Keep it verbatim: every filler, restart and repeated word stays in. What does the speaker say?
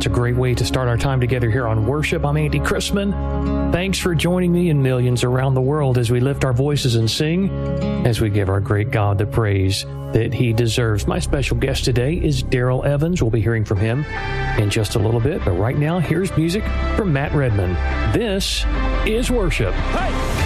That's a great way to start our time together here on Worship. I'm Andy Chrisman. Thanks for joining me and millions around the world as we lift our voices and sing, as we give our great God the praise that He deserves. My special guest today is Daryl Evans. We'll be hearing from him in just a little bit. But right now, here's music from Matt Redman. This is Worship. Hey!